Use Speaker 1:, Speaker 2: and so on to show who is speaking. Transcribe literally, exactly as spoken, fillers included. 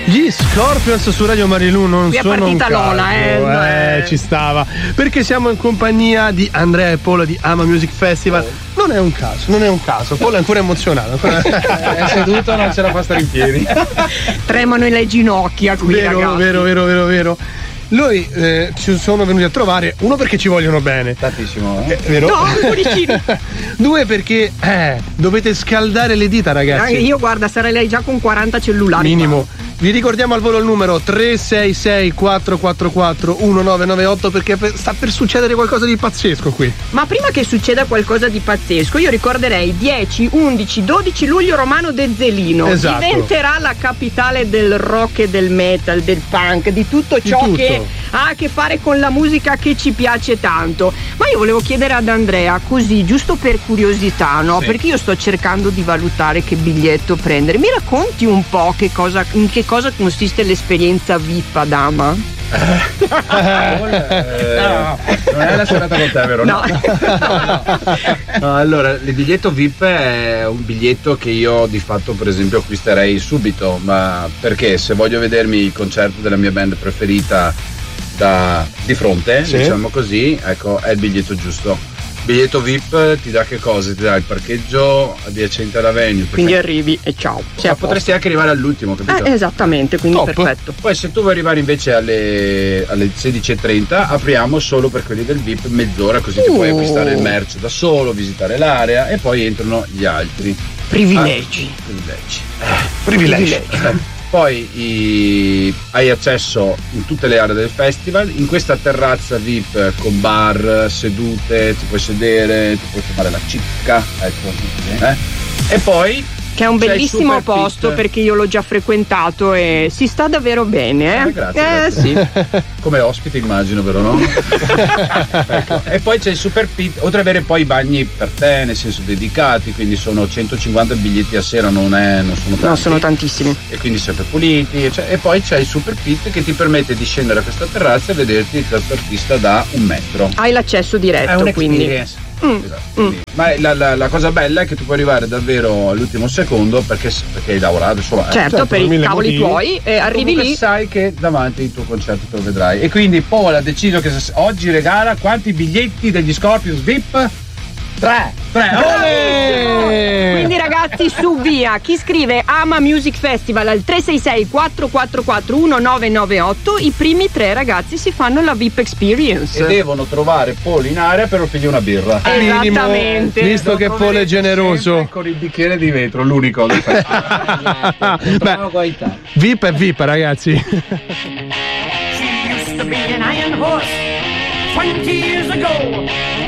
Speaker 1: Gli Scorpions su Radio Marilù non
Speaker 2: Qui è
Speaker 1: sono un
Speaker 2: partita
Speaker 1: caso,
Speaker 2: Lola, eh, no,
Speaker 1: eh,
Speaker 2: eh.
Speaker 1: ci stava, perché siamo in compagnia di Andrea e Paola di Ama Music Festival. Non è un caso, non è un caso. Paola è ancora emozionato. Ancora...
Speaker 3: è seduto, non ce la fa stare in piedi.
Speaker 2: Tremano le ginocchia qui,
Speaker 1: vero,
Speaker 2: ragazzi.
Speaker 1: vero, vero, vero, vero. Noi eh, ci sono venuti a trovare, uno perché ci vogliono bene.
Speaker 3: Tantissimo, eh?
Speaker 1: Eh, vero?
Speaker 2: No, cuoricini.
Speaker 1: Due perché eh, dovete scaldare le dita, ragazzi.
Speaker 2: Io guarda, sarei lei già con quaranta cellulari.
Speaker 1: Minimo. Vi ricordiamo al volo il numero tre sei sei quattro quattro quattro uno nove nove otto perché sta per succedere qualcosa di pazzesco qui.
Speaker 2: Ma prima che succeda qualcosa di pazzesco, io ricorderei dieci, undici, dodici luglio Romano Dezzelino.
Speaker 1: Esatto.
Speaker 2: Diventerà la capitale del rock e del metal, del punk, di tutto ciò
Speaker 1: tutto.
Speaker 2: che ha a che fare con la musica che ci piace tanto. Ma io volevo chiedere ad Andrea, così, giusto per curiosità, no?
Speaker 3: Sì.
Speaker 2: Perché io sto cercando di valutare che biglietto prendere. Mi racconti un po' che cosa, in che cosa consiste l'esperienza V I P ad Ama?
Speaker 3: Eh, no, non è la serata con te, vero?
Speaker 2: No.
Speaker 3: No, no. No, allora, il biglietto V I P è un biglietto che io di fatto per esempio acquisterei subito, ma perché se voglio vedermi il concerto della mia band preferita da di fronte,
Speaker 1: sì,
Speaker 3: diciamo così, ecco, è il biglietto giusto. Biglietto V I P ti dà che cosa? Ti dà il parcheggio adiacente alla venue.
Speaker 2: Quindi arrivi e ciao.
Speaker 3: Ma potresti anche arrivare all'ultimo, capito?
Speaker 2: Eh, esattamente, quindi
Speaker 1: Top.
Speaker 2: perfetto.
Speaker 3: Poi se tu vuoi arrivare invece alle, alle sedici e trenta apriamo solo per quelli del V I P mezz'ora, così ti
Speaker 2: Uh.
Speaker 3: puoi acquistare il merch da solo, visitare l'area e poi entrano gli altri.
Speaker 2: Privilegi.
Speaker 3: Ah, privilegi.
Speaker 1: Privilegi.
Speaker 3: Poi i, hai accesso in tutte le aree del festival, in questa terrazza V I P con bar, sedute, ti puoi sedere, ti puoi fumare la cicca, ecco, eh? E poi
Speaker 2: Che è un
Speaker 3: c'è il
Speaker 2: bellissimo
Speaker 3: Super
Speaker 2: posto
Speaker 3: Pit.
Speaker 2: perché io l'ho già frequentato e si sta davvero bene, eh?
Speaker 3: Eh, grazie,
Speaker 2: eh
Speaker 3: grazie.
Speaker 2: sì.
Speaker 3: Come ospite immagino, però, no? Ecco. E poi c'è il Super Pit, oltre ad avere poi i bagni per te, nel senso dedicati, quindi sono centocinquanta biglietti a sera, non, è, non sono tanti.
Speaker 2: No, sono tantissimi.
Speaker 3: E quindi sempre puliti, e, cioè, e poi c'è il Super Pit che ti permette di scendere a questa terrazza e vederti il tuo artista da un metro.
Speaker 2: Hai l'accesso diretto, quindi. Mm,
Speaker 3: Esatto, quindi- Ma la, la, la cosa bella è che tu puoi arrivare davvero all'ultimo secondo perché, perché hai lavorato, insomma. eh.
Speaker 2: Certo,
Speaker 1: certo,
Speaker 2: per
Speaker 1: per
Speaker 2: i
Speaker 1: mille
Speaker 2: cavoli
Speaker 1: motivi.
Speaker 2: tuoi e arrivi
Speaker 3: Comunque
Speaker 2: lì.
Speaker 3: sai che davanti il tuo concerto te lo vedrai. E quindi Paul ha deciso che se- oggi regala quanti biglietti degli Scorpions V I P? Tre! Tre! Olè!
Speaker 2: Quindi ragazzi, su via, chi scrive Ama Music Festival al tre sei sei quattro quattro quattro uno nove nove otto, i primi tre ragazzi si fanno la V I P Experience.
Speaker 3: E devono trovare Paul in area per offrirgli una birra.
Speaker 2: Esattamente.
Speaker 1: Visto che Paul è generoso.
Speaker 3: Con il bicchiere di vetro, l'unico del festival.
Speaker 1: Beh, V I P è V I P, ragazzi.
Speaker 4: She used to be an iron horse twenty years ago.